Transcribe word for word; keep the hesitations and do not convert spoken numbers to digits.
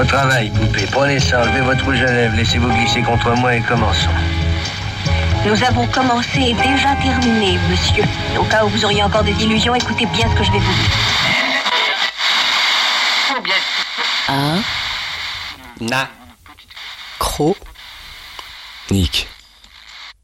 Au travail, poupée. Prenez ça, enlevez votre rouge à lèvres, laissez-vous glisser contre moi et commençons. Nous avons commencé et déjà terminé, monsieur. Au cas où vous auriez encore des illusions, écoutez bien ce que je vais vous dire. A. Na. Cro. Nick.